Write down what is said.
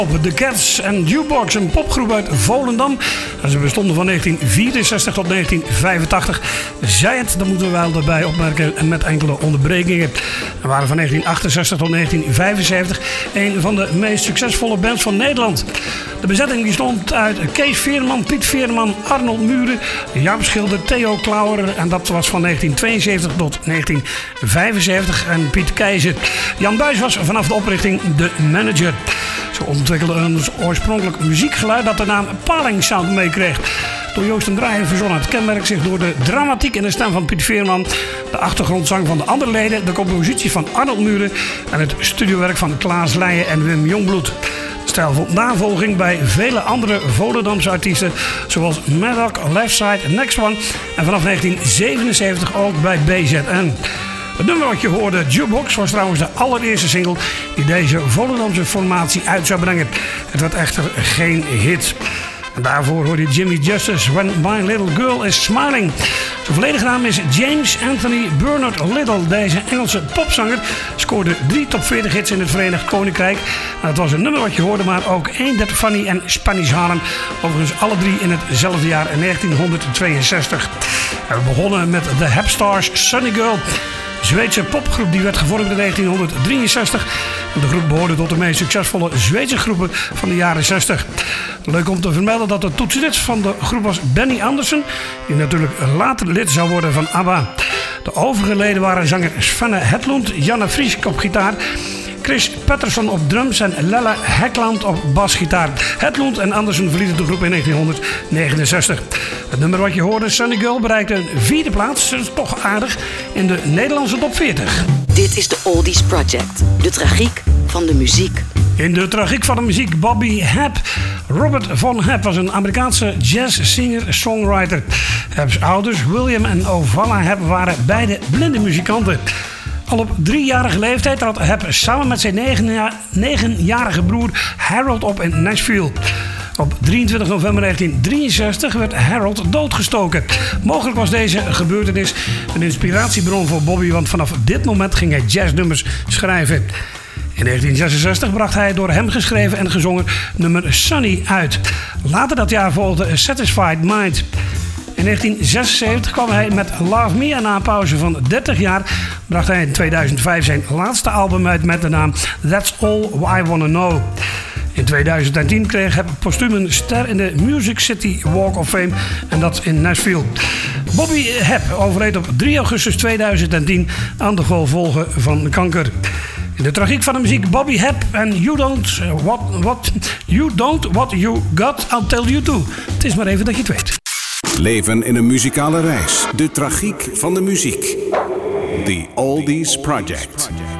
Op de Cats en Jukebox, een popgroep uit Volendam. En ze bestonden van 1964 tot 1985. Zij het, dat moeten we wel erbij opmerken, met enkele onderbrekingen. En waren van 1968 tot 1975 een van de meest succesvolle bands van Nederland. De bezetting die stond uit Kees Veerman, Piet Veerman, Arnold Muren, Jaap Schilder, Theo Klauwer. En dat was van 1972 tot 1975. En Piet Keizer. Jan Buijs was vanaf de oprichting de manager. Ze ontwikkelden een oorspronkelijk muziekgeluid dat de naam Paling Sound meekreeg. Door Joost en Draaier verzonnen. Het kenmerkt zich door de dramatiek in de stem van Piet Veerman, de achtergrondzang van de andere leden, de compositie van Arnold Muren en het studiowerk van Klaas Leijen en Wim Jongbloed. De stijl vond navolging bij vele andere Volendamse artiesten zoals Maddock, Leftside, Next One en vanaf 1977 ook bij BZN. Het nummer wat je hoorde, Jukebox, was trouwens de allereerste single die deze Volendamse formatie uit zou brengen. Het werd echter geen hit. En daarvoor hoorde je Jimmy Justice, When My Little Girl Is Smiling. Zijn volledige naam is James Anthony Bernard Little. Deze Engelse popzanger scoorde 3 top 40 hits in het Verenigd Koninkrijk. En het was een nummer wat je hoorde, maar ook één That Funny en Spanish Harlem. Overigens alle 3 in hetzelfde jaar, 1962. En we begonnen met The Hepstars, Sunny Girl. Zweedse popgroep die werd gevormd in 1963. De groep behoorde tot de meest succesvolle Zweedse groepen van de jaren 60. Leuk om te vermelden dat de toetsenist van de groep was Benny Andersson, die natuurlijk later lid zou worden van ABBA. De overige leden waren zanger Svenne Hedlund, Janne Friesk op gitaar, Chris Patterson op drums en Lella Hekland op basgitaar. Hedlund en Andersson verlieten de groep in 1969. Het nummer wat je hoorde, Sunny Girl, bereikte een 4e plaats, dat is toch aardig, in de Nederlandse top 40. Dit is de Oldies Project, de tragiek van de muziek. In de tragiek van de muziek, Bobby Hebb. Robert Von Hebb was een Amerikaanse jazz-singer-songwriter. Hebb's ouders, William en Ovala Hebb, waren beide blinde muzikanten. Al op 3-jarige leeftijd trad Hebb samen met zijn 9-jarige broer Harold op in Nashville. Op 23 november 1963 werd Harold doodgestoken. Mogelijk was deze gebeurtenis een inspiratiebron voor Bobby, want vanaf dit moment ging hij jazznummers schrijven. In 1966 bracht hij door hem geschreven en gezongen nummer Sunny uit. Later dat jaar volgde A Satisfied Mind. In 1976 kwam hij met Love Me en na een pauze van 30 jaar bracht hij in 2005 zijn laatste album uit met de naam That's All I Wanna Know. In 2010 kreeg hij postuum een ster in de Music City Walk of Fame en dat in Nashville. Bobby Hebb overleed op 3 augustus 2010 aan de gevolgen van kanker. In de tragiek van de muziek, Bobby Hebb en You Don't What You Got, I'll Tell You To. Het is maar even dat je het weet. Leven in een muzikale reis. De tragiek van de muziek. The Oldies Project.